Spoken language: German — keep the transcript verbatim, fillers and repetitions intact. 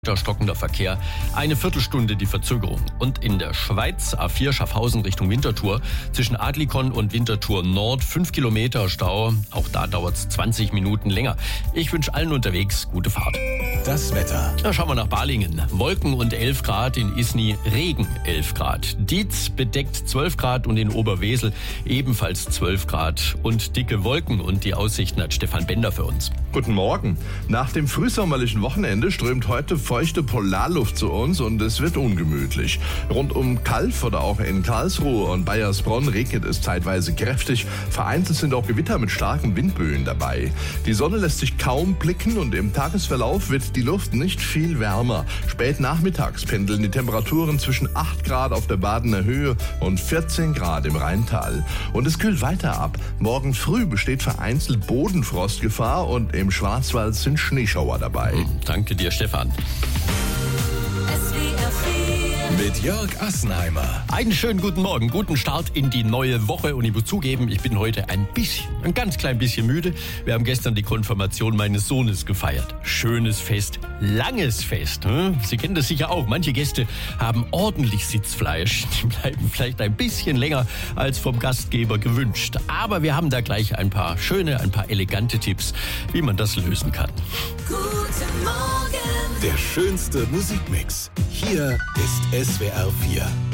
Stockender Verkehr, eine Viertelstunde die Verzögerung. Und in der Schweiz A vier Schaffhausen Richtung Winterthur zwischen Adlikon und Winterthur Nord fünf Kilometer Stau. Auch da dauert es zwanzig Minuten länger. Ich wünsche allen unterwegs gute Fahrt. Das Wetter. Na, schauen wir nach Balingen. Wolken und elf Grad, in Isny Regen elf Grad. Dietz bedeckt zwölf Grad und in Oberwesel ebenfalls zwölf Grad. Und dicke Wolken und die Aussichten hat Stefan Bender für uns. Guten Morgen. Nach dem frühsommerlichen Wochenende strömt heute feuchte Polarluft zu uns und es wird ungemütlich. Rund um Calw oder auch in Karlsruhe und Baiersbronn regnet es zeitweise kräftig. Vereinzelt sind auch Gewitter mit starken Windböen dabei. Die Sonne lässt sich kaum blicken und im Tagesverlauf wird die Luft nicht viel wärmer. Spät nachmittags pendeln die Temperaturen zwischen acht Grad auf der Badener Höhe und vierzehn Grad im Rheintal. Und es kühlt weiter ab. Morgen früh besteht vereinzelt Bodenfrostgefahr und im Schwarzwald sind Schneeschauer dabei. Hm, danke dir, Stefan. Mit Jörg Assenheimer. Einen schönen guten Morgen, guten Start in die neue Woche. Und ich muss zugeben, ich bin heute ein bisschen, ein ganz klein bisschen müde. Wir haben gestern die Konfirmation meines Sohnes gefeiert. Schönes Fest, langes Fest. Hm? Sie kennen das sicher auch. Manche Gäste haben ordentlich Sitzfleisch. Die bleiben vielleicht ein bisschen länger als vom Gastgeber gewünscht. Aber wir haben da gleich ein paar schöne, ein paar elegante Tipps, wie man das lösen kann. Guten Morgen. Der schönste Musikmix. Hier ist S W R vier.